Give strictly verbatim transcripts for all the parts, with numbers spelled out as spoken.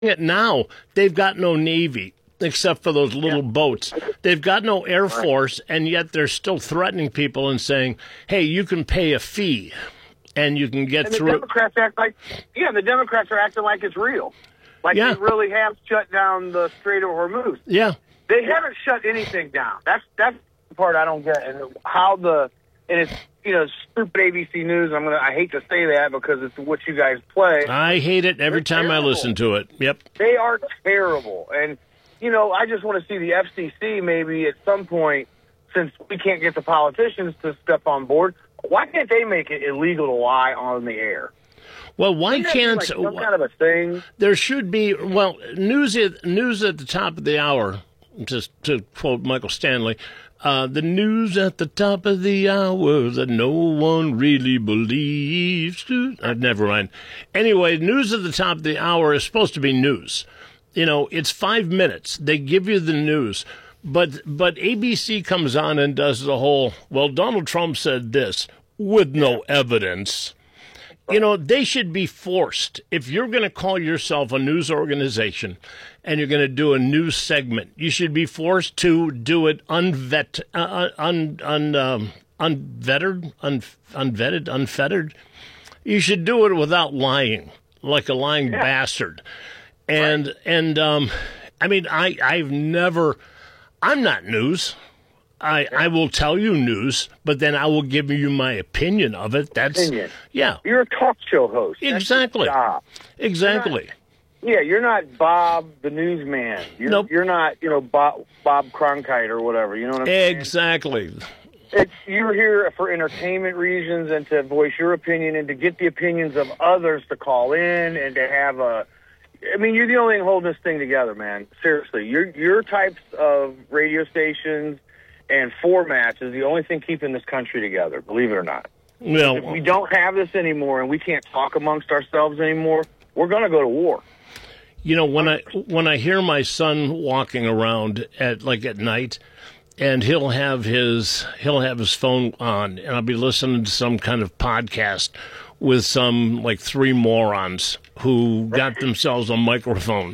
it now. They've got no Navy except for those little yeah. boats. They've got no Air Force, and yet they're still threatening people and saying, hey, you can pay a fee and you can get and through. The Democrats act like, yeah, the Democrats are acting like it's real. Like yeah. they really have shut down the Strait of Hormuz. Yeah. They haven't shut anything down. That's that's the part I don't get. And how the, and it's, you know, stupid A B C News. I'm gonna. I hate to say that because it's what you guys play. I hate it every They're time terrible. I listen to it. Yep. They are terrible. And, you know, I just want to see the F C C maybe at some point, since we can't get the politicians to step on board, why can't they make it illegal to lie on the air? Well, why can't like some kind of a thing? There should be. Well, news at, news at the top of the hour. Just to quote Michael Stanley, uh, the news at the top of the hour that no one really believes. Uh, never mind. Anyway, news at the top of the hour is supposed to be news. You know, it's five minutes. They give you the news. But but A B C comes on and does the whole, well, Donald Trump said this with no evidence. You know, they should be forced. If you're going to call yourself a news organization and you're going to do a news segment, you should be forced to do it unvet, uh, un, un, um, unvetted, un, unvetted, unfettered. You should do it without lying, like a lying yeah. bastard. And, right. and um, I mean, I, I've never, I'm not news. I, I will tell you news, but then I will give you my opinion of it. That's opinion. Yeah. You're a talk show host. Exactly. That's your job. Exactly. You're not, yeah, you're not Bob the newsman. You're, nope. You're not, you know, Bob, Bob Cronkite or whatever. You know what I'm saying? Exactly. It's, you're here for entertainment reasons and to voice your opinion and to get the opinions of others to call in and to have a. I mean, you're the only thing holding this thing together, man. Seriously, your your types of radio stations and formats is the only thing keeping this country together, believe it or not. Well, if we don't have this anymore and we can't talk amongst ourselves anymore, we're going to go to war. You know, when I when I hear my son walking around at like at night, and he'll have his he'll have his phone on, and I'll be listening to some kind of podcast with some like three morons who got themselves a microphone.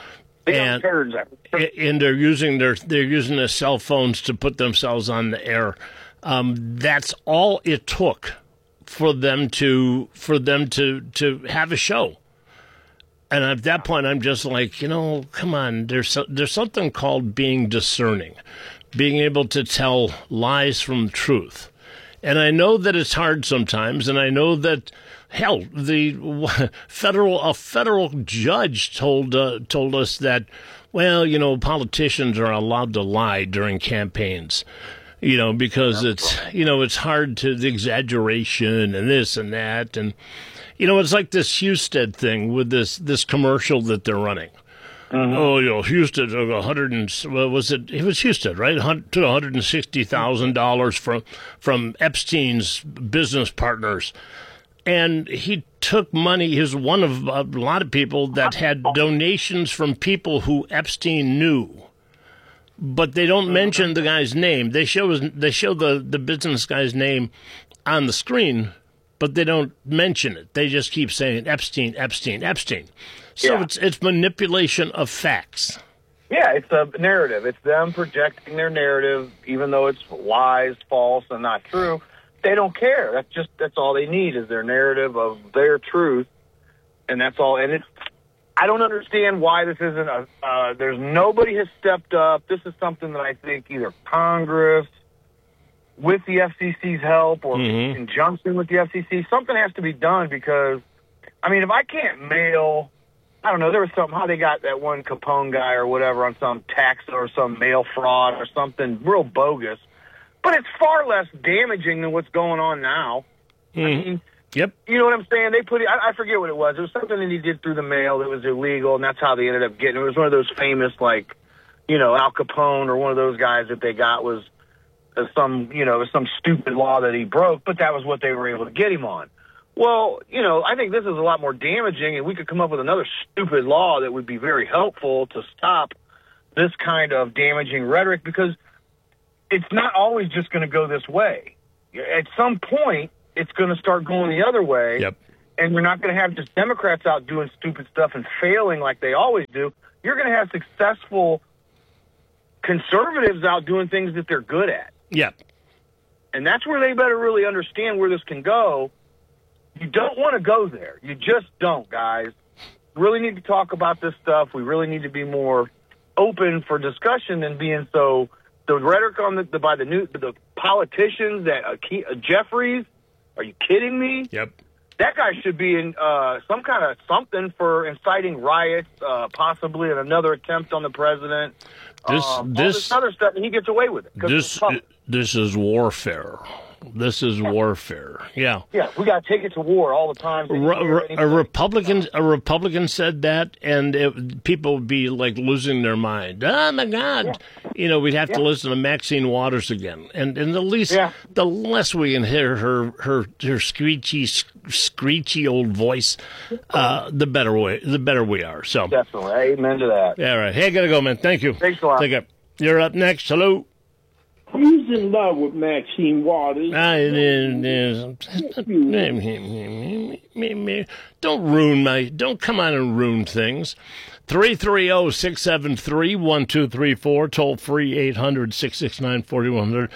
And, and they're using their they're using their cell phones to put themselves on the air. Um, that's all it took for them to for them to, to have a show. And at that point, I'm just like, you know, come on. There's so, there's something called being discerning, being able to tell lies from truth. And I know that it's hard sometimes, and I know that. Hell, the federal a federal judge told uh, told us that, well, you know, politicians are allowed to lie during campaigns, you know, because it's you know it's hard to the exaggeration and this and that, and you know it's like this Husted thing with this this commercial that they're running. Mm-hmm. Oh, you know, Husted took a hundred and well, was it? It was Husted, right? Took one hundred and sixty thousand dollars from from Epstein's business partners. And he took money. He was one of a lot of people that had donations from people who Epstein knew, but they don't mention the guy's name. They show they show the, the business guy's name on the screen, but they don't mention it. They just keep saying Epstein, Epstein, Epstein. So yeah. it's it's manipulation of facts. Yeah, it's a narrative. It's them projecting their narrative, even though it's lies, false, and not true. They don't care. That's just that's all they need is their narrative of their truth, and that's all. And it's I don't understand why this isn't a. Uh, there's nobody has stepped up. This is something that I think either Congress, with the F C C's help, or mm-hmm. in conjunction with the F C C, something has to be done because, I mean, if I can't mail, I don't know. There was something how they got that one Capone guy or whatever on some tax or some mail fraud or something real bogus. But it's far less damaging than what's going on now. Mm-hmm. I mean, yep. You know what I'm saying? They put it, I, I forget what it was. It was something that he did through the mail that was illegal, and that's how they ended up getting it. It was one of those famous, like, you know, Al Capone or one of those guys that they got was uh, some, you know, some stupid law that he broke, but that was what they were able to get him on. Well, you know, I think this is a lot more damaging, and we could come up with another stupid law that would be very helpful to stop this kind of damaging rhetoric because it's not always just going to go this way. At some point, it's going to start going the other way. Yep. and you're not going to have just Democrats out doing stupid stuff and failing like they always do. You're going to have successful conservatives out doing things that they're good at. Yeah. And that's where they better really understand where this can go. You don't want to go there. You just don't, guys. Really need to talk about this stuff. We really need to be more open for discussion than being so. The rhetoric on the, the by the new the politicians that uh, Ke- uh, Jeffries. Are you kidding me? Yep. That guy should be in uh, some kind of something for inciting riots, uh, possibly in another attempt on the president. This um, this, all this other stuff, and he gets away with it. This this is warfare. This is warfare. Yeah. Yeah, we got to take it to war all the time. Re- a Republican, a Republican said that, and it, people would be like losing their mind. Oh my God! Yeah. You know, we'd have yeah. to listen to Maxine Waters again, and and the least, yeah. the less we can hear her her her screechy, screechy old voice, uh, the better way, the better we are. So definitely, amen to that. All right, hey, I gotta go, man. Thank you. Thanks a lot. Take care. You're up next. Hello. Who's in love with Maxine Waters? I, don't ruin my, don't come on and ruin things. three three zero, six seven three, one two three four, toll free eight hundred, six six nine, four one zero zero.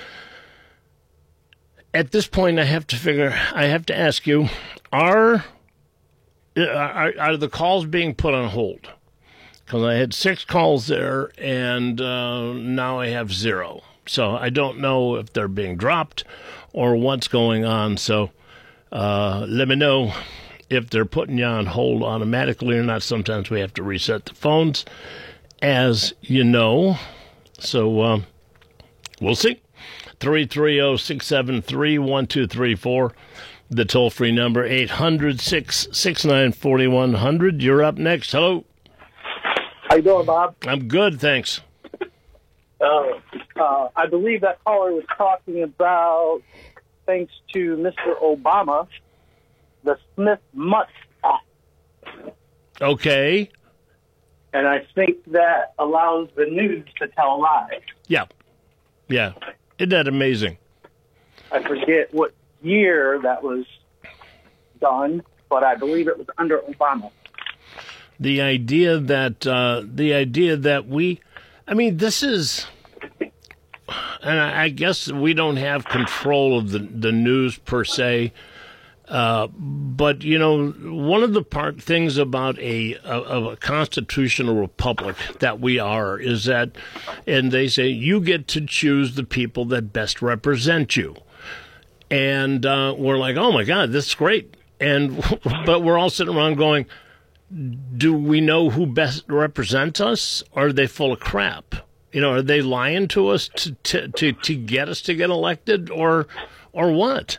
At this point, I have to figure, I have to ask you, are, are, are the calls being put on hold? Because I had six calls there, and uh, now I have zero. So I don't know if they're being dropped or what's going on. So uh, let me know if they're putting you on hold automatically or not. Sometimes we have to reset the phones, as you know. So uh, we'll see. three three zero, six seven three, one two three four. The toll-free number, eight hundred, six six nine, four one zero zero. You're up next. Hello. How you doing, Bob? I'm good, thanks. Uh, uh, I believe that caller was talking about, thanks to Mister Obama, the Smith-Mutt Act. Okay. And I think that allows the news to tell lies. Yeah. Yeah. Isn't that amazing? I forget what year that was done, but I believe it was under Obama. The idea that, uh, the idea that we... I mean, this is, and I guess we don't have control of the, the news per se, uh, but, you know, one of the part things about a, of a constitutional republic that we are is that, and they say, you get to choose the people that best represent you. And uh, we're like, oh, my God, this is great. And but we're all sitting around going, do we know who best represents us, or are they full of crap? You know, are they lying to us to to, to, to get us to get elected, or or what?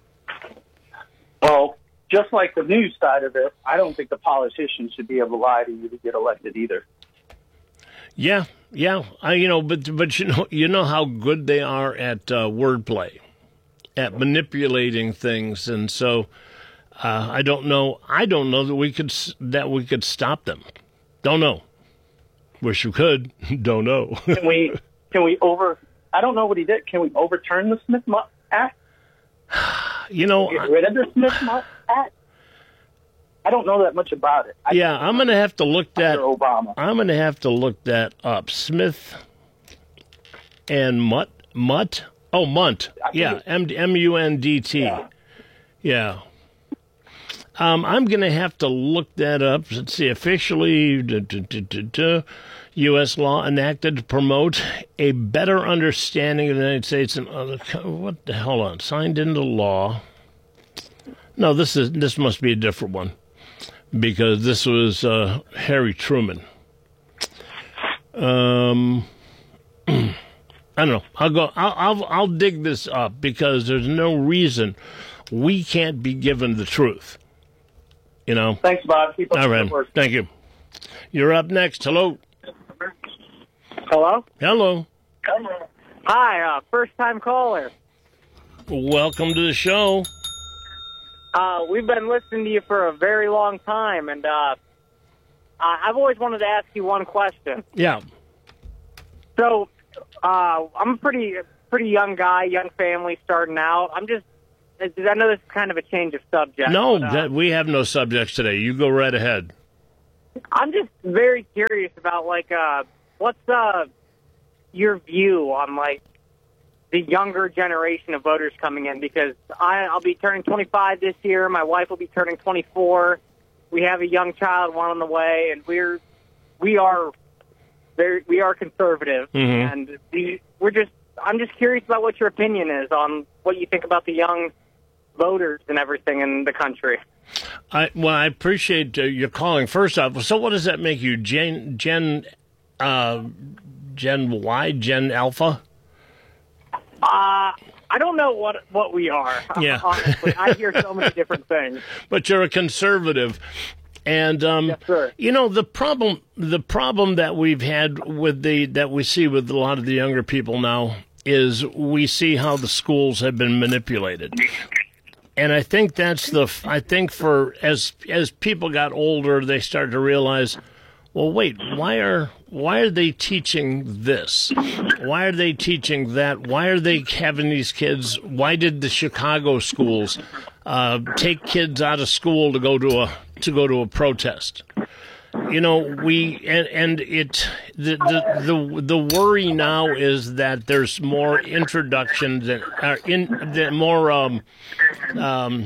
Well, just like the news side of it, I don't think the politicians should be able to lie to you to get elected either. Yeah, yeah, I, you know, but but you know, you know how good they are at uh, wordplay, at manipulating things, and so. Uh, I don't know. I don't know that we could that we could stop them. Don't know. Wish we could. Don't know. Can we? Can we over? I don't know what he did. Can we overturn the Smith-Mutt Act? You know, get rid of the Smith-Mutt Act. I don't know that much about it. I yeah, I'm going to have to look that. Obama. I'm going to have to look that up. Smith and Mutt. Mutt. Oh, Munt. Yeah, M M U N D T. Yeah. yeah. Um, I'm going to have to look that up. Let's see. Officially, duh, duh, duh, duh, duh, U S law enacted to promote a better understanding of the United States and other. What the hell on? Signed into law. No, this is this must be a different one because this was uh, Harry Truman. Um, I don't know. I'll go. I'll, I'll I'll dig this up because there's no reason we can't be given the truth. You know. Thanks, Bob. Keep up All right. the work. Thank you. You're up next. Hello. Hello? Hello. Hi, uh, first-time caller. Welcome to the show. Uh, we've been listening to you for a very long time, and uh, I've always wanted to ask you one question. Yeah. So, uh, I'm a pretty, pretty young guy, young family starting out. I'm just I know this is kind of a change of subject. No, but, uh, that, we have no subjects today. You go right ahead. I'm just very curious about, like, uh, what's uh, your view on, like, the younger generation of voters coming in? Because I, I'll be turning twenty-five this year. My wife will be turning twenty-four. We have a young child, one on the way, and we're we are very we are conservative, Mm-hmm. and the, we're just. I'm just curious about what your opinion is on what you think about the young voters and everything in the country. I well, I appreciate uh, your calling. First off, so what does that make you, Gen Gen uh, Gen Y, Gen Alpha? Uh, I don't know what what we are. Yeah. Honestly, I hear so many different things. But you're a conservative, and um, Yes, sir. you know the problem. The problem that we've had with the that we see with a lot of the younger people now is we see how the schools have been manipulated. And I think that's the, I think for, as as people got older, they started to realize, well, wait, why are, why are they teaching this? Why are they teaching that? Why are they having these kids? Why did the Chicago schools uh, take kids out of school to go to a, to go to a protest? You know, we and, and it the, the the the worry now is that there's more introductions that are in the more um um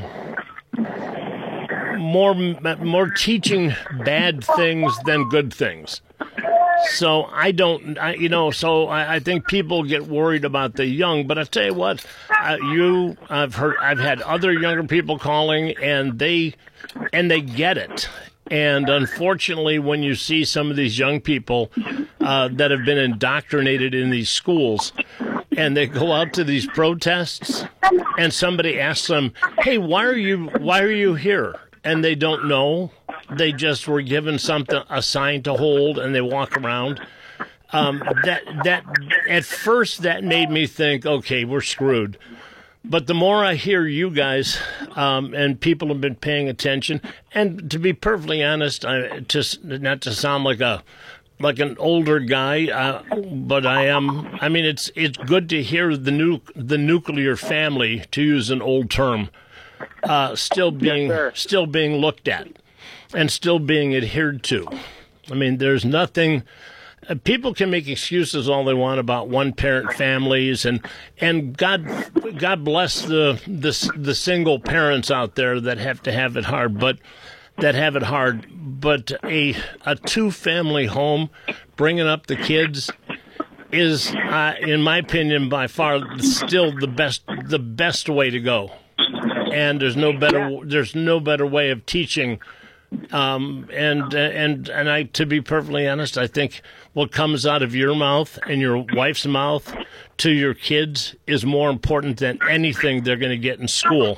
more more teaching bad things than good things. So I don't, I, you know, so I, I think people get worried about the young. But I tell you what, uh, you, I've heard, I've had other younger people calling, and they and they get it. And unfortunately, when you see some of these young people uh, that have been indoctrinated in these schools, and they go out to these protests, and somebody asks them, "Hey, why are you why are you here?" And they don't know. They just were given something, a sign to hold, and they walk around. Um, that that at first that made me think, okay, we're screwed. But the more I hear you guys, um, and people have been paying attention, and to be perfectly honest, I just not to sound like a like an older guy, uh, but I am. I mean, it's it's good to hear the nu- the nuclear family, to use an old term, uh, still being Yes, still being looked at and still being adhered to. I mean, there's nothing. Uh, people can make excuses all they want about one-parent families, and and God, God bless the the the single parents out there that have to have it hard, but that have it hard. But a a two-family home, bringing up the kids, is, uh, in my opinion, by far still the best the best way to go. And there's no better there's no better way of teaching. Um, and and and I, to be perfectly honest, I think what comes out of your mouth and your wife's mouth to your kids is more important than anything they're going to get in school.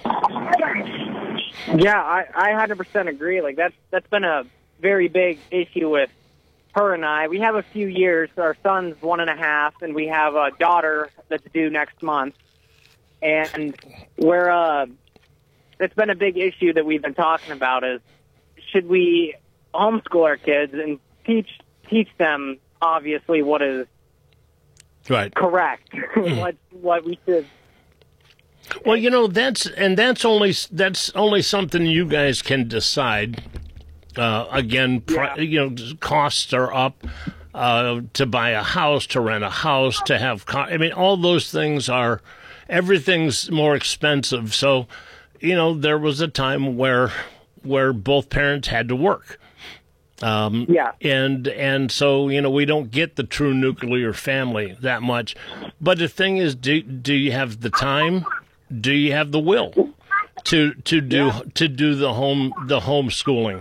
Yeah, I, I one hundred percent agree. Like that's that's been a very big issue with her and I. We have a few years. Our son's one and a half, and we have a daughter that's due next month. And where uh, it's been a big issue that we've been talking about is, should we homeschool our kids and teach teach them obviously what is right, correct, what what we should. Well, you know, that's and that's only that's only something you guys can decide. Uh, again, pri- you know, costs are up uh, to buy a house, to rent a house, to have. Car- I mean, all those things are. Everything's more expensive. So, you know, there was a time where. where both parents had to work. Um, yeah. And and so, you know, we don't get the true nuclear family that much. But the thing is, do do you have the time? Do you have the will to to do yeah. to do the home the homeschooling?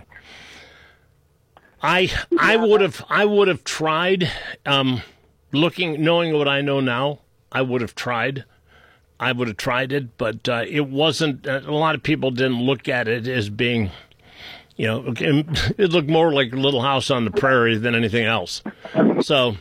I I would have I would have tried um, looking knowing what I know now, I would have tried. I would have tried it, but uh, it wasn't. Uh, a lot of people didn't look at it as being, you know, it looked more like Little House on the Prairie than anything else. So,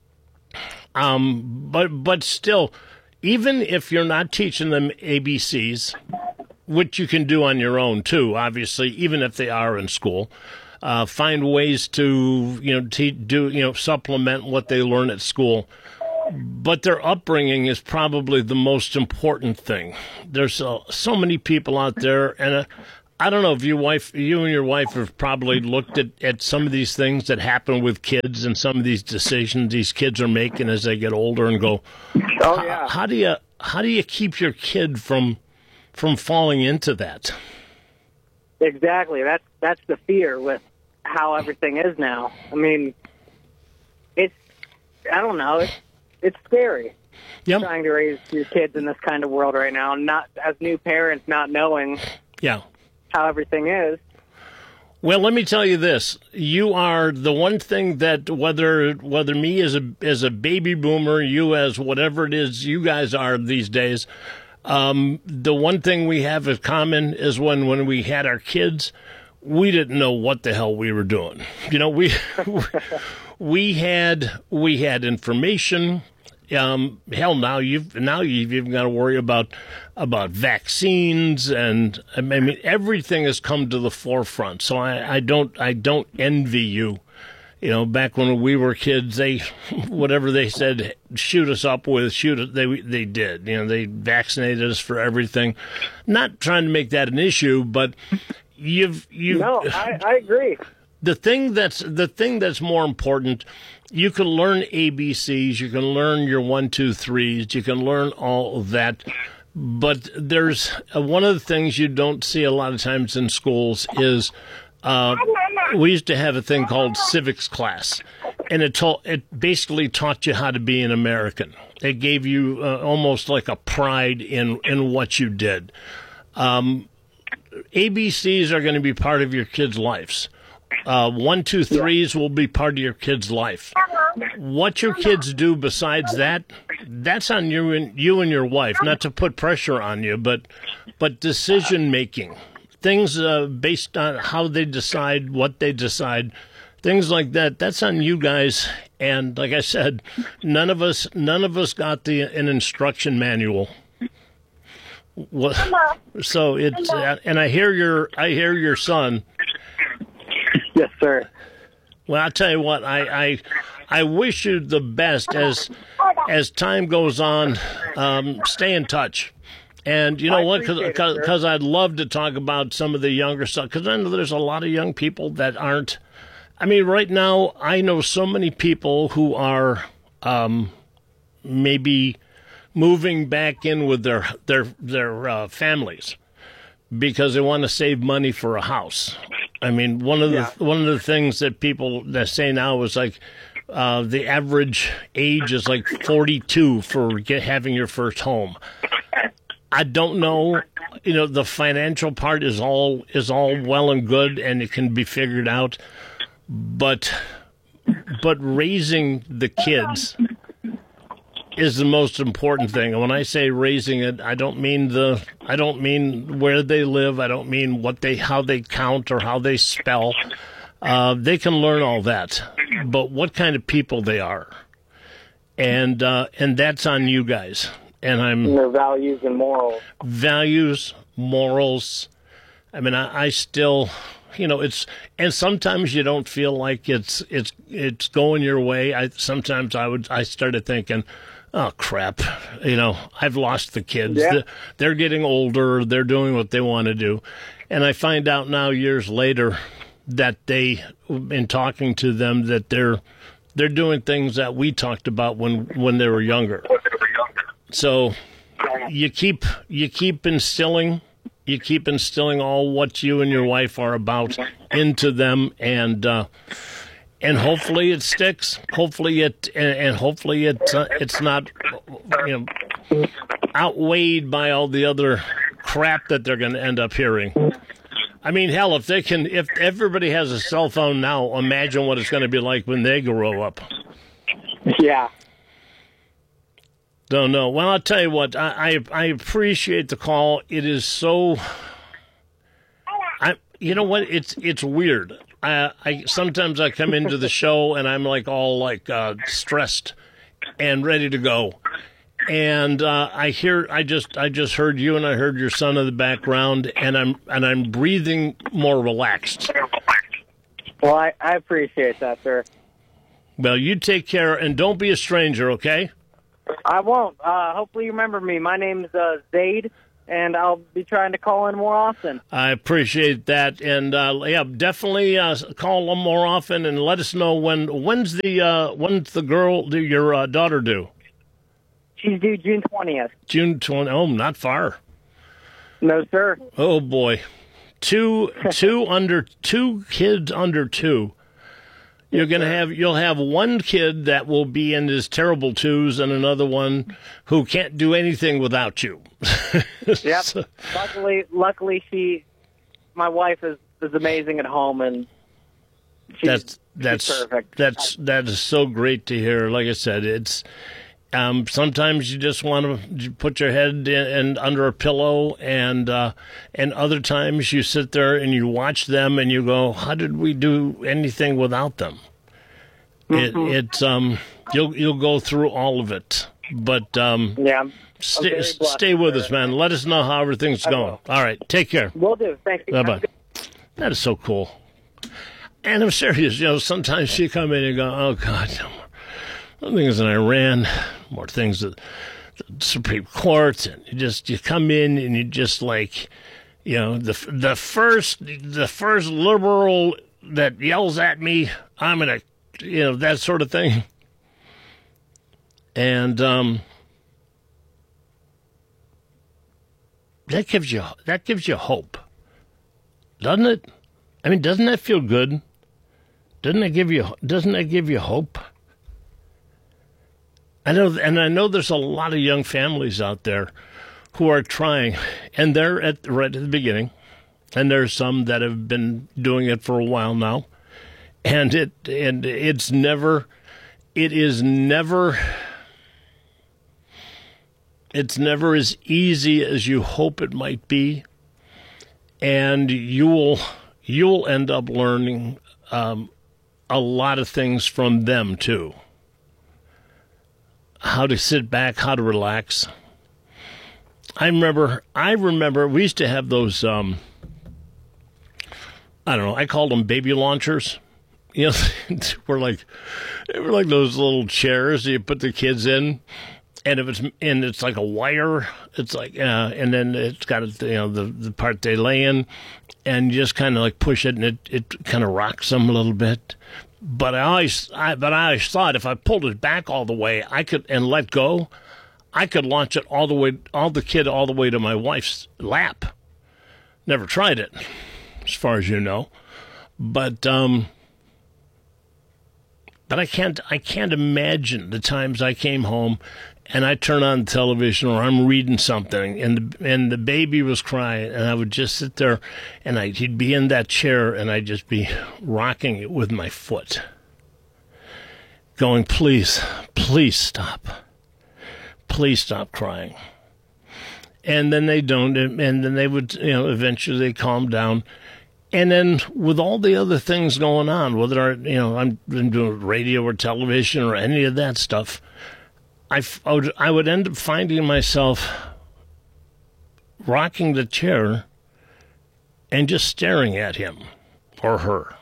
um, but but still, even if you're not teaching them A B Cs, which you can do on your own too, obviously, even if they are in school, uh, find ways to you know te- do you know supplement what they learn at school. but their upbringing is probably the most important thing. There's uh, so many people out there, and uh, I don't know if your wife, you and your wife have probably looked at, at some of these things that happen with kids and some of these decisions these kids are making as they get older, and go, oh yeah, how do you how do you keep your kid from from falling into that? exactly. That's that's the fear with how everything is now. I mean, it's I don't know. It's it's scary. Yep. Trying to raise your kids in this kind of world right now, not as new parents, not knowing Yeah. how everything is. Well, let me tell you this: you are the one thing that whether whether me as a as a baby boomer, you as whatever it is you guys are these days, um, the one thing we have in common is when when we had our kids, we didn't know what the hell we were doing. You know, we we had we had information. Um, hell, now you've now you've even got to worry about about vaccines, and I mean everything has come to the forefront. So I, I don't I don't envy you. You know, back when we were kids, they whatever they said, shoot us up with, shoot us. They they did. You know, they vaccinated us for everything. Not trying to make that an issue, but you've you. No, I, I agree. The thing that's the thing that's more important. You can learn A B Cs, you can learn your one, two, threes, you can learn all of that. But there's uh, one of the things you don't see a lot of times in schools is uh, we used to have a thing called civics class, and it taught, it basically taught you how to be an American. It gave you uh, almost like a pride in, in what you did. Um, A B Cs are going to be part of your kids' lives. Uh, one, two, threes will be part of your kid's life. What your kids do besides that, that's on you and you and your wife. Not to put pressure on you, but but decision making, things uh, based on how they decide, what they decide, things like that. That's on you guys. And like I said, none of us none of us got the an instruction manual. What, so it's uh, and I hear your I hear your son. Yes, sir. Well, I'll tell you what, I, I I wish you the best as as time goes on. Um, stay in touch. And you know I what, appreciate it, because I'd love to talk about some of the younger stuff, because I know there's a lot of young people that aren't. I mean, right now, I know so many people who are um, maybe moving back in with their, their, their uh, families because they want to save money for a house. I mean, one of the yeah. one of the things that people that say now is like uh, the average age is like forty-two for get, having your first home. I don't know, you know, the financial part is all is all well and good, and it can be figured out, but but raising the kids is the most important thing. And when I say raising it, I don't mean the I don't mean where they live. I don't mean what they how they count or how they spell. Uh, they can learn all that, but what kind of people they are, and uh, and that's on you guys. And I'm their values and morals. Values, morals. I mean, I, I still, you know, it's and sometimes you don't feel like it's it's it's going your way. I sometimes I would I started thinking, oh, crap, you know, I've lost the kids. Yeah. They're, they're getting older. They're doing what they want to do. And I find out now years later that they, in talking to them, that they're they're doing things that we talked about when, when they were younger. So you keep you keep instilling you keep instilling all what you and your wife are about into them, and uh, and hopefully it sticks. Hopefully it and, and hopefully it uh, it's not you know outweighed by all the other crap that they're going to end up hearing. I mean, hell, if they can, if everybody has a cell phone now, imagine what it's going to be like when they grow up. Yeah. Don't know. Well, I'll tell you what. I, I I appreciate the call. It is so. I you know what? It's it's weird. I I sometimes I come into the show and I'm like all like uh, stressed and ready to go, and uh, I hear I just I just heard you and I heard your son in the background, and I'm and I'm breathing more relaxed. Well, I, I appreciate that, sir. Well, you take care and don't be a stranger, okay? I won't. Uh, hopefully you remember me. My name's uh, Zaid, and I'll be trying to call in more often. I appreciate that, and uh, yeah, definitely uh, call them more often, and let us know when. When's the uh, when's the girl, do your uh, daughter due? She's due June twentieth. June twentieth. Oh, not far. No, sir. Oh boy, two two under two kids under two. You're gonna have you'll have one kid that will be in his terrible twos, and another one who can't do anything without you. Yep. So, luckily, luckily, she, my wife is, is amazing at home, and she's, that's that's she's perfect. that's that is so great to hear. Like I said, it's um, sometimes you just want to put your head in, in under a pillow, and uh, and other times you sit there and you watch them and you go, "How did we do anything without them?" Mm-hmm. It it's um you'll you'll go through all of it, but um Yeah. I'm, stay I'm very blessed stay with for us, it. man. Let us know how everything's I going. will. All right, take care. Will do. Thank you. Bye bye. That is so cool. And I'm serious. You know, sometimes you come in and go, "Oh God, more things in Iran, more things at the Supreme Court," and you just you come in and you just like, you know, the the first the first liberal that yells at me, I'm gonna, you know, that sort of thing. And um, that gives you that gives you hope, doesn't it? I mean, doesn't that feel good? Doesn't that give you doesn't that give you hope? I know, and I know there's a lot of young families out there who are trying, and they're at right at the beginning, and there's some that have been doing it for a while now, and it and it's never, it is never, it's never as easy as you hope it might be, and you will you'll end up learning um, a lot of things from them too. How to sit back, how to relax. I remember, I remember we used to have those, um, I don't know, I called them baby launchers. You know, they were like, they were like those little chairs that you put the kids in, and if it's, and it's like a wire, it's like, uh, and then it's got, you know, the, the part they lay in, and you just kind of like push it, and it, it kind of rocks them a little bit. But I always, I, but I always thought if I pulled it back all the way, I could and let go, I could launch it all the way, all the kid all the way to my wife's lap. Never tried it, as far as you know, but um, but I can't, I can't imagine the times I came home and I turn on the television or I'm reading something and the, and the baby was crying and I would just sit there and I, he'd be in that chair and I'd just be rocking it with my foot, going, please, please stop. Please stop crying. And then they don't, and then they would, you know, eventually they calm down. And then with all the other things going on, whether, you know, I'm, I'm doing radio or television or any of that stuff, I, I, would, I would end up finding myself rocking the chair and just staring at him or her.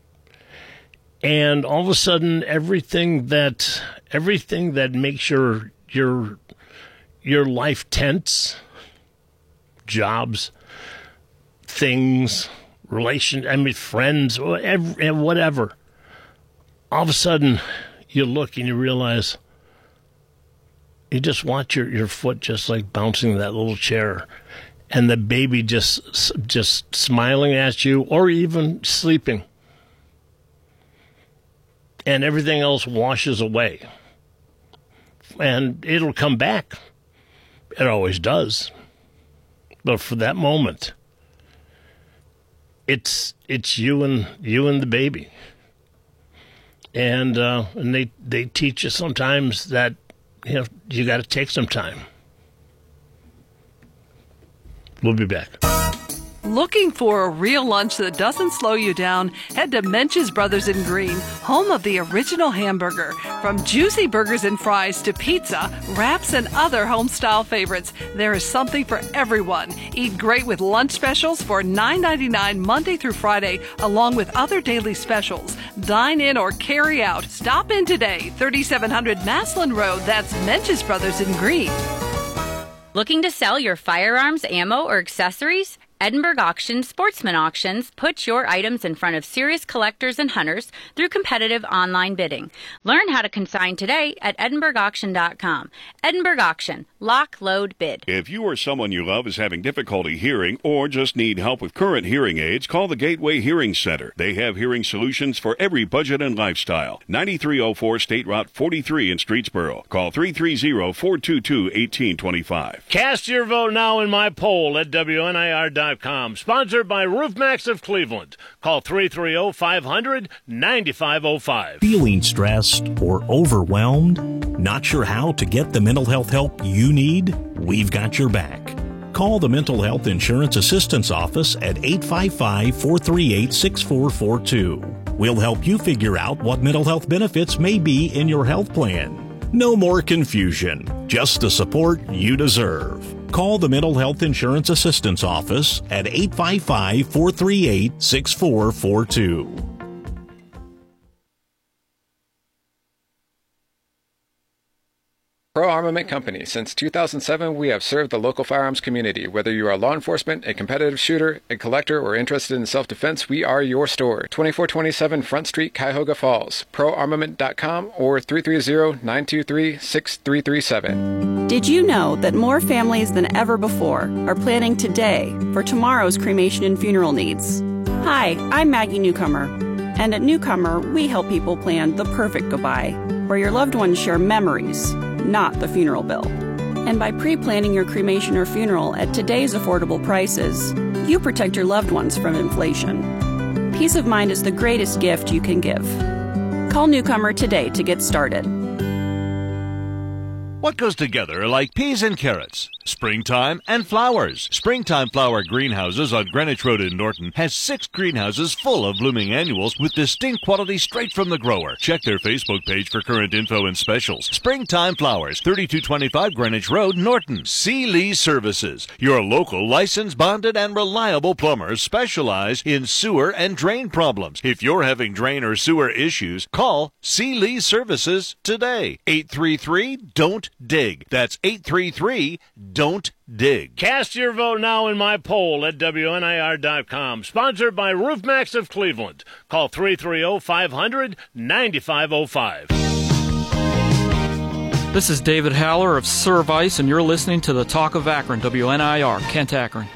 And all of a sudden, everything that everything that makes your your your life tense, jobs, things, relation, I mean, friends, whatever, whatever. All of a sudden, you look and you realize. You just watch your, your foot just like bouncing that little chair, and the baby just just smiling at you or even sleeping. And everything else washes away. And it'll come back. It always does. But for that moment, it's it's you and you and the baby. And uh, and they, they teach you sometimes that you know, you got to take some time. We'll be back. Looking for a real lunch that doesn't slow you down? Head to Mench's Brothers in Green, home of the original hamburger. From juicy burgers and fries to pizza, wraps, and other home-style favorites, there is something for everyone. Eat great with lunch specials for nine ninety-nine Monday through Friday, along with other daily specials. Dine in or carry out. Stop in today, thirty-seven hundred Maslin Road. That's Mench's Brothers in Green. Looking to sell your firearms, ammo, or accessories? Edinburgh Auction Sportsman Auctions puts your items in front of serious collectors and hunters through competitive online bidding. Learn how to consign today at edinburgh auction dot com. Edinburgh Auction. Lock, load, bid. If you or someone you love is having difficulty hearing or just need help with current hearing aids, call the Gateway Hearing Center. They have hearing solutions for every budget and lifestyle. ninety-three oh four State Route forty-three in Streetsboro. Call three three zero, four two two, one eight two five. Cast your vote now in my poll at W N I R dot com. Sponsored by RoofMax of Cleveland. Call three three zero, five hundred, nine five zero five. Feeling stressed or overwhelmed? Not sure how to get the mental health help you need? We've got your back. Call the Mental Health Insurance Assistance Office at eight five five, four three eight, six four four two. We'll help you figure out what mental health benefits may be in your health plan. No more confusion, just the support you deserve. Call the Mental Health Insurance Assistance Office at eight five five, four three eight, six four four two. Pro Armament Company. Since two thousand seven, we have served the local firearms community. Whether you are law enforcement, a competitive shooter, a collector, or interested in self-defense, we are your store. twenty-four twenty-seven Front Street, Cuyahoga Falls. pro armament dot com or three three zero, nine two three, six three three seven. Did you know that more families than ever before are planning today for tomorrow's cremation and funeral needs? Hi, I'm Maggie Newcomer. And at Newcomer, we help people plan the perfect goodbye, where your loved ones share memories, not the funeral bill. And by pre-planning your cremation or funeral at today's affordable prices, you protect your loved ones from inflation. Peace of mind is the greatest gift you can give. Call Newcomer today to get started. What goes together like peas and carrots? Springtime and flowers. Springtime Flower Greenhouses on Greenwich Road in Norton has six greenhouses full of blooming annuals with distinct quality straight from the grower. Check their Facebook page for current info and specials. Springtime Flowers, thirty-two twenty-five Greenwich Road, Norton. C. Lee Services, your local licensed, bonded, and reliable plumbers specialize in sewer and drain problems. If you're having drain or sewer issues, call C. Lee Services today. eight three three, don't dig. That's eight three three, don't dig. Cast your vote now in my poll at W N I R dot com. Sponsored by RoofMax of Cleveland. Call three three zero, five hundred, nine five zero five. This is David Haller of Service, and you're listening to the Talk of Akron, W N I R, Kent, Akron.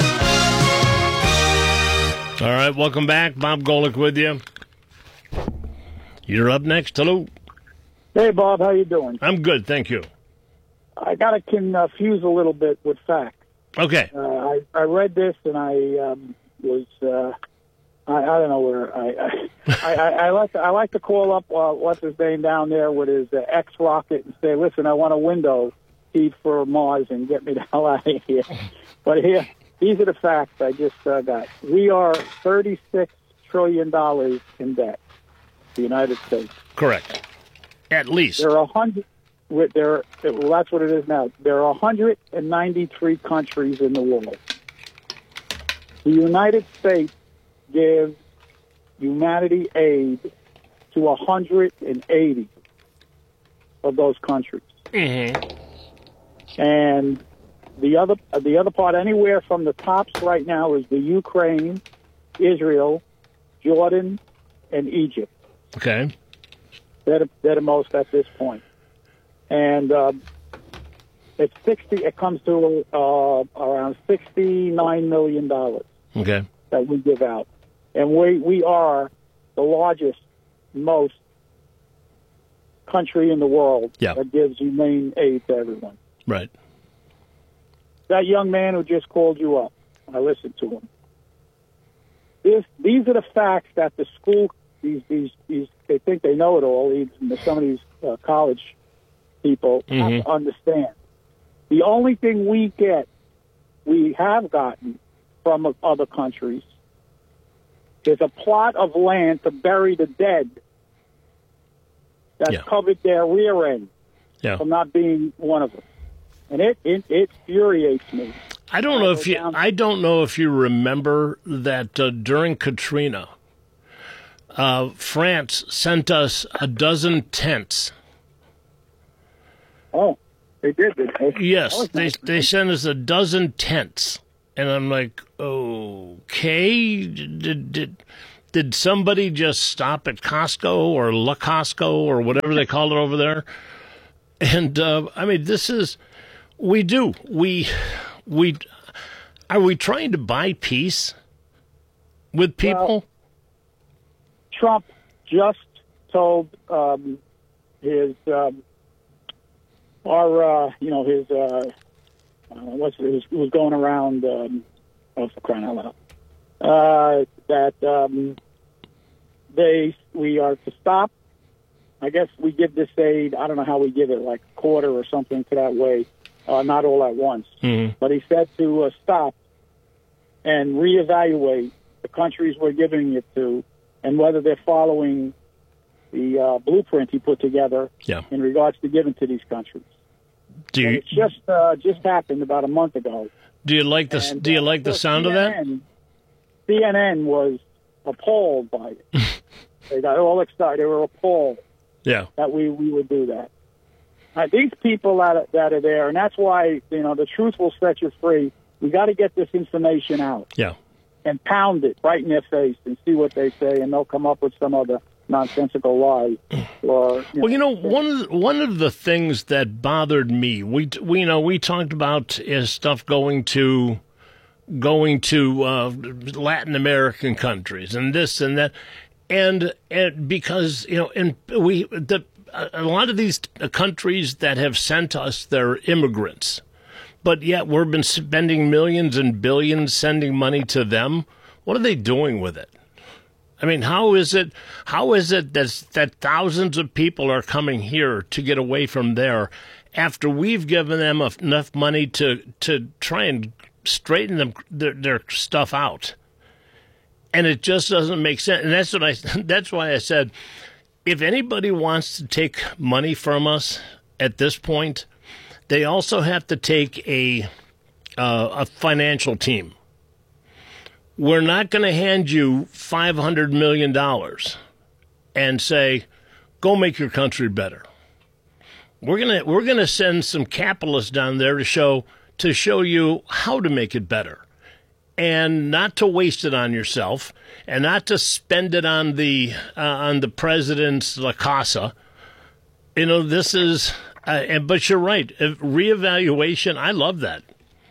All right, welcome back. Bob Golick with you. You're up next. Hello. Hey, Bob, how you doing? I'm good, thank you. I got to confuse a little bit with facts. Okay. Uh, I, I read this and I um, was, uh, I, I don't know where, I I, I, I, like to, I like to call up uh, what's his name down there with his uh, X-Rocket and say, listen, I want a window seat for Mars and get me the hell out of here. But here, these are the facts I just uh, got. We are thirty-six trillion dollars in debt, the United States. Correct. At least. There are a hundred. There, well, that's what it is now. There are one hundred ninety-three countries in the world. The United States gives humanity aid to one hundred eighty of those countries. Mm-hmm. And the other, the other part, anywhere from the tops right now, is the Ukraine, Israel, Jordan, and Egypt. Okay. They're, they're the most at this point. And uh, it's sixty. It comes to uh, around sixty-nine million dollars. Okay. That we give out, and we we are the largest, most country in the world yeah. that gives humane aid to everyone. Right. That young man who just called you up, I listened to him. This, these are the facts that the school, these these these they think they know it all. Even some of these uh, college people mm-hmm. have to understand. The only thing we get, we have gotten, from other countries. There's a plot of land to bury the dead that's yeah. covered their rear end yeah. from not being one of them. And it, it, it infuriates me. I don't know if you I don't know if you remember that uh, during Katrina, uh, France sent us a dozen tents. Oh, they did, did they? Yes, they they sent us a dozen tents, and I'm like, okay, did did did somebody just stop at Costco or La Costco or whatever they call it over there? And uh, I mean, this is we do we we are we trying to buy peace with people? Well, Trump just told um, his. Um, Our, uh, you know, his, uh, uh, what's it, was, was going around, um, oh, for crying out loud, uh, that um, they, we are to stop. I guess we give this aid, I don't know how we give it, like a quarter or something to that way, uh, not all at once. Mm-hmm. But he said to uh, stop and reevaluate the countries we're giving it to and whether they're following the uh, blueprint he put together yeah. in regards to giving to these countries. Do you, it just uh, just happened about a month ago. Do you like the and, Do you uh, like the sound C N N, of that? C N N was appalled by it. They got all excited. They were appalled yeah. that we, we would do that. Uh, these people that are, that are there, and that's why you know the truth will set you free. We got to get this information out. Yeah. And pound it right in their face and see what they say, and they'll come up with some other nonsensical lie. Or, you well, know, you know, one of the, one of the things that bothered me, we we you know we talked about is stuff going to going to uh, Latin American countries and this and that, and and because you know, and we the a lot of these countries that have sent us their immigrants, but yet we've been spending millions and billions sending money to them. What are they doing with it? I mean, how is it? How is it that that thousands of people are coming here to get away from there, after we've given them enough money to to try and straighten them their, their stuff out? And it just doesn't make sense. And that's what I. That's why I said, if anybody wants to take money from us at this point, they also have to take a uh, a financial team. We're not going to hand you five hundred million dollars and say, go make your country better. We're going to we're going to send some capitalists down there to show to show you how to make it better, and not to waste it on yourself, and not to spend it on the uh, on the president's La Casa. You know, this is uh, and but you're right. Reevaluation, I love that.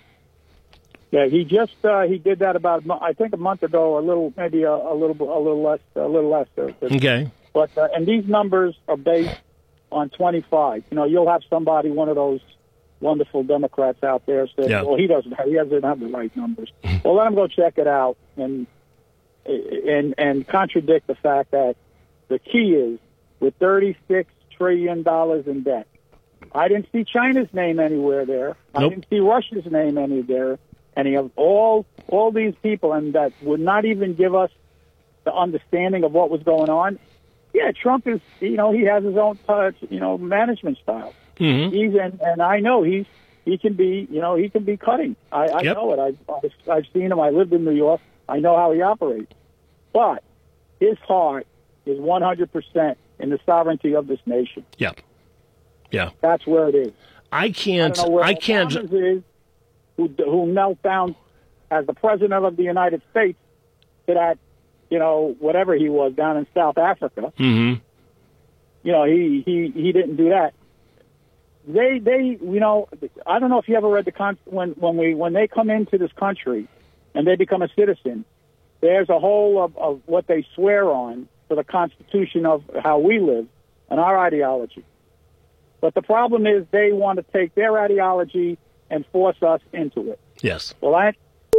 Yeah, he just uh, he did that about I think a month ago, a little maybe a, a little a little less a little less. Okay. But uh, and these numbers are based on twenty-five. You know, you'll have somebody, one of those wonderful Democrats out there, say, yeah. "Well, he doesn't have, he doesn't have the right numbers." Well, let him go check it out and and and contradict the fact that the key is with thirty-six trillion dollars in debt. I didn't see China's name anywhere there. I Nope. didn't see Russia's name any there. Any of all all these people, and that would not even give us the understanding of what was going on. Yeah, Trump is, you know, he has his own touch, you know, management style. Mm-hmm. He's and, and I know he's he can be, you know, he can be cutting. I, I Yep. know it. I've, I've I've seen him. I lived in New York. I know how he operates. But his heart is one hundred percent in the sovereignty of this nation. Yeah. Yeah. That's where it is. I can't. I, don't know where I can't. Obama's is, who who knelt down as the president of the United States to that, you know, whatever he was down in South Africa. Mm-hmm. You know, he, he, he didn't do that. They they you know, I don't know if you ever read the con when when we when they come into this country and they become a citizen, there's a whole of, of what they swear on for the Constitution of how we live and our ideology. But the problem is they want to take their ideology and force us into it. Yes. Well, I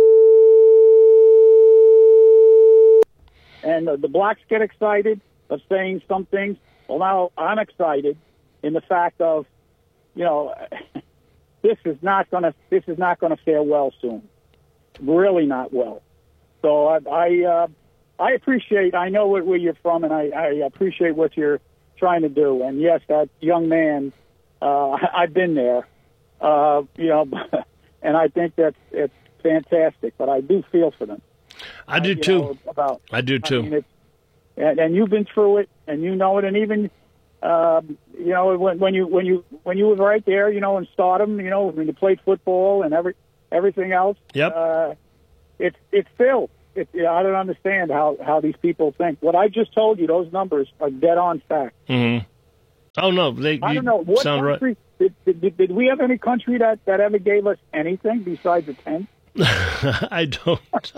and the, the blacks get excited of saying some things. Well, now I'm excited in the fact of, you know, this is not going to this is not going to fare well soon. really not well. So I I, uh, I appreciate. I know where you're from, and I, I appreciate what you're trying to do. And yes, that young man, uh, I've been there. Uh, you know, and I think that's it's fantastic. But I do feel for them. I do uh, too. Know, about I do too. I mean, it's, and, and you've been through it, and you know it, and even. Um, you know, when, when you when you when you were right there, you know, in Stardom, you know, when you played football and every everything else. Yep. Uh, it's it's still. It, I don't understand how, how these people think. What I just told you, those numbers are dead on fact. Mm-hmm. Oh no, they. I don't know what sound country right. did, did, did we have any country that, that ever gave us anything besides a tent? I don't.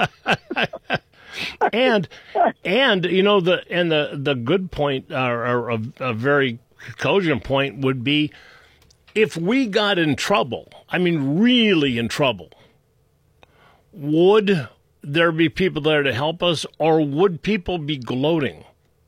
and and you know the and the the good point or, or a, a very cogent point would be if we got in trouble. I mean, really in trouble. Would there be people there to help us, or would people be gloating?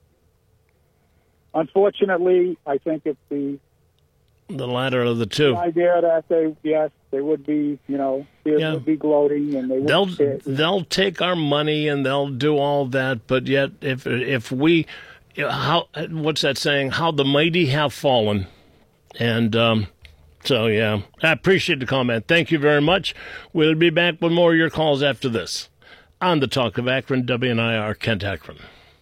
Unfortunately, I think it's the the latter of the two. The idea that they yes they would be you know they Yeah. would be gloating and they would They'll care. they'll take our money and they'll do all that, but yet if if we how what's that saying? How the mighty have fallen, and um, so yeah, I appreciate the comment. Thank you very much. We'll be back with more of your calls after this on the Talk of Akron, W N I R Kent Akron.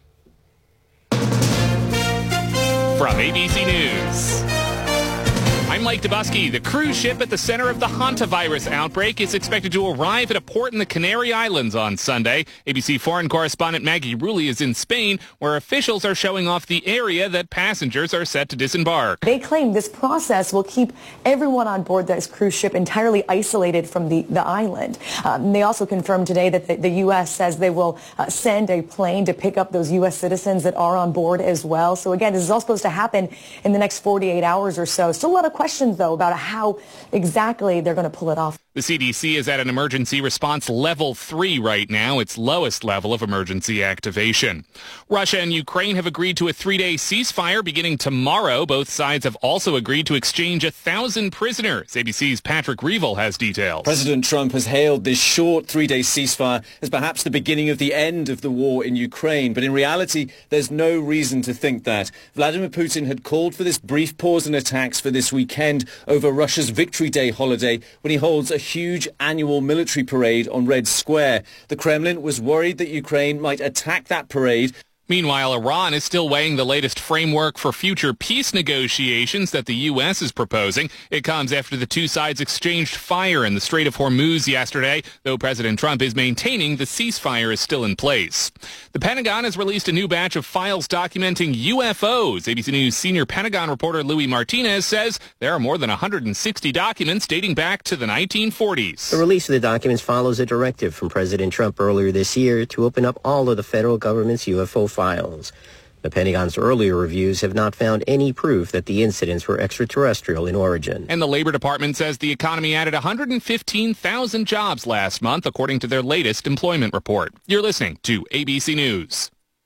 From A B C News, I'm Mike Dubusky. The cruise ship at the center of the hantavirus outbreak is expected to arrive at a port in the Canary Islands on Sunday. A B C foreign correspondent Maggie Rulli is in Spain, where officials are showing off the area that passengers are set to disembark. They claim this process will keep everyone on board this cruise ship entirely isolated from the, the island. Um, they also confirmed today that the, the U S says they will uh, send a plane to pick up those U S citizens that are on board as well. So again, this is all supposed to happen in the next forty-eight hours or so. Still a lot of questions, though, about how exactly they're going to pull it off. The C D C is at an emergency response level three right now, its lowest level of emergency activation. Russia and Ukraine have agreed to a three-day ceasefire beginning tomorrow. Both sides have also agreed to exchange a thousand prisoners. A B C's Patrick Reevell has details. President Trump has hailed this short three-day ceasefire as perhaps the beginning of the end of the war in Ukraine. But in reality, there's no reason to think that. Vladimir Putin had called for this brief pause in attacks for this weekend over Russia's Victory Day holiday when he holds a huge annual military parade on Red Square. The Kremlin was worried that Ukraine might attack that parade. Meanwhile, Iran is still weighing the latest framework for future peace negotiations that the U S is proposing. It comes after the two sides exchanged fire in the Strait of Hormuz yesterday, though President Trump is maintaining the ceasefire is still in place. The Pentagon has released a new batch of files documenting U F Os. A B C News senior Pentagon reporter Louis Martinez says there are more than one hundred sixty documents dating back to the nineteen forties. The release of the documents follows a directive from President Trump earlier this year to open up all of the federal government's U F O files. The Pentagon's earlier reviews have not found any proof that the incidents were extraterrestrial in origin. And the Labor Department says the economy added one hundred fifteen thousand jobs last month, according to their latest employment report. You're listening to A B C News.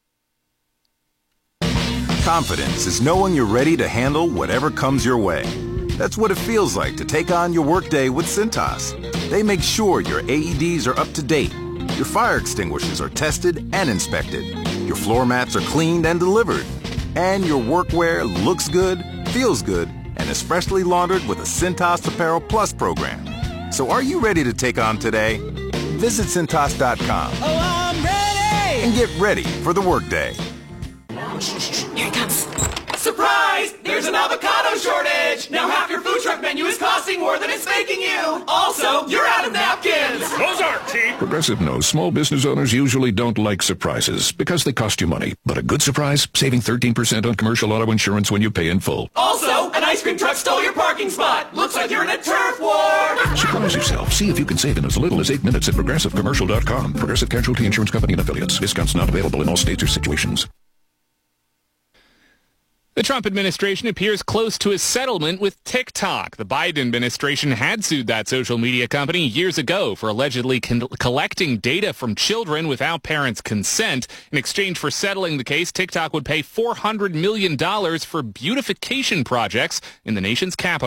Confidence is knowing you're ready to handle whatever comes your way. That's what it feels like to take on your workday with Cintas. They make sure your A E Ds are up to date, your fire extinguishers are tested and inspected, your floor mats are cleaned and delivered, and your workwear looks good, feels good, and is freshly laundered with a Cintas Apparel Plus program. So are you ready to take on today? Visit Cintas dot com. Oh, I'm ready! And get ready for the workday. Here it comes. Surprise! There's an avocado shortage! Now half your food truck menu is costing more than it's making you! Also, you're out of napkins! Those aren't cheap! Progressive knows small business owners usually don't like surprises because they cost you money. But a good surprise? Saving thirteen percent on commercial auto insurance when you pay in full. Also, an ice cream truck stole your parking spot! Looks like you're in a turf war! Surprise yourself. See if you can save in as little as eight minutes at Progressive Commercial dot com. Progressive Casualty Insurance Company and Affiliates. Discounts not available in all states or situations. The Trump administration appears close to a settlement with TikTok. The Biden administration had sued that social media company years ago for allegedly con- collecting data from children without parents' consent. In exchange for settling the case, TikTok would pay four hundred million dollars for beautification projects in the nation's capital.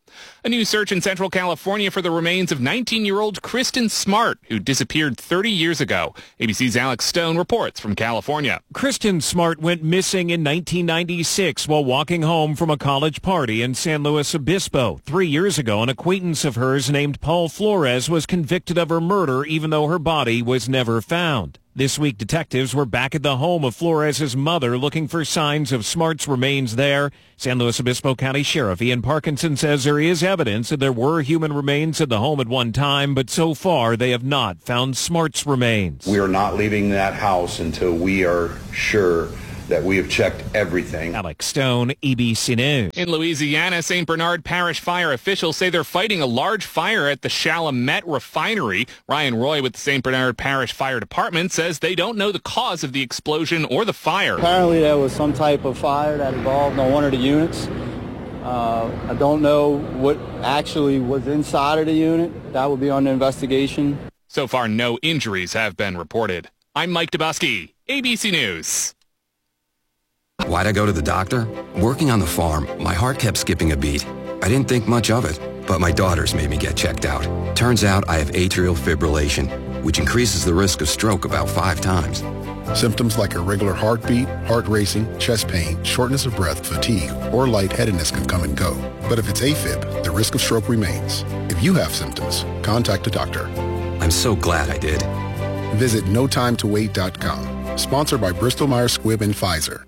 A new search in Central California for the remains of nineteen-year-old Kristen Smart, who disappeared thirty years ago. A B C's Alex Stone reports from California. Kristen Smart went missing in nineteen ninety-six while walking home from a college party in San Luis Obispo. Three years ago, an acquaintance of hers named Paul Flores was convicted of her murder, even though her body was never found. This week, detectives were back at the home of Flores' mother looking for signs of Smart's remains there. San Luis Obispo County Sheriff Ian Parkinson says there is evidence that there were human remains at the home at one time, but so far they have not found Smart's remains. We are not leaving that house until we are sure that we have checked everything. Alex Stone, A B C News. In Louisiana, Saint Bernard Parish fire officials say they're fighting a large fire at the Chalmette refinery. Ryan Roy with the Saint Bernard Parish Fire Department says they don't know the cause of the explosion or the fire. Apparently there was some type of fire that involved on one of the units. Uh, I don't know what actually was inside of the unit. That would be on the investigation. So far, no injuries have been reported. I'm Mike Dubusky, A B C News. Why'd I go to the doctor? Working on the farm, my heart kept skipping a beat. I didn't think much of it, but my daughters made me get checked out. Turns out I have atrial fibrillation, which increases the risk of stroke about five times. Symptoms like irregular heartbeat, heart racing, chest pain, shortness of breath, fatigue, or lightheadedness can come and go. But if it's AFib, the risk of stroke remains. If you have symptoms, contact a doctor. I'm so glad I did. Visit no time to wait dot com. Sponsored by Bristol Myers Squibb and Pfizer.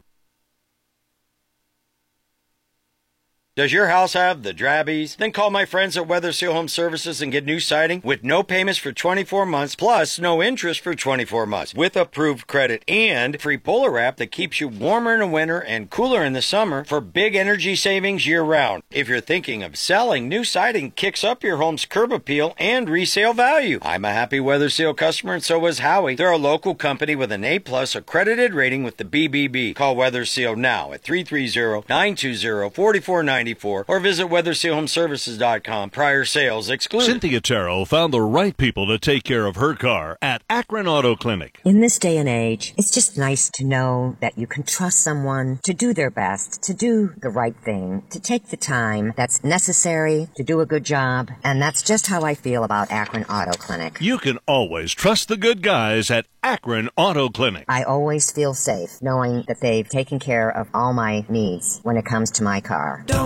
Does your house have the drabbies? Then call my friends at Weather Seal Home Services and get new siding with no payments for twenty-four months, plus no interest for twenty-four months, with approved credit and free Polar Wrap that keeps you warmer in the winter and cooler in the summer for big energy savings year-round. If you're thinking of selling, new siding kicks up your home's curb appeal and resale value. I'm a happy Weather Seal customer, and so is Howie. They're a local company with an A-plus accredited rating with the B B B. Call Weather Seal now at three three zero, nine two zero, four four nine four or visit weather seal home services dot com. Prior sales excluded. Cynthia Terrell found the right people to take care of her car at Akron Auto Clinic. In this day and age, it's just nice to know that you can trust someone to do their best, to do the right thing, to take the time that's necessary to do a good job. And that's just how I feel about Akron Auto Clinic. You can always trust the good guys at Akron Auto Clinic. I always feel safe knowing that they've taken care of all my needs when it comes to my car.